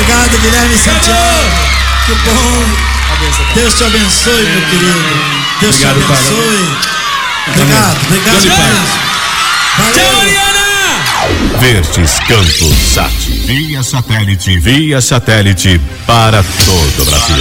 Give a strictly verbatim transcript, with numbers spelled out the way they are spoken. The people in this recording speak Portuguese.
Obrigado, Guilherme Santiago. Que bom. Deus te abençoe, meu querido. Deus te abençoe. Obrigado, obrigado. Tchau, Mariana! Verdes Campos Sat. Via satélite. Via satélite para todo o Brasil.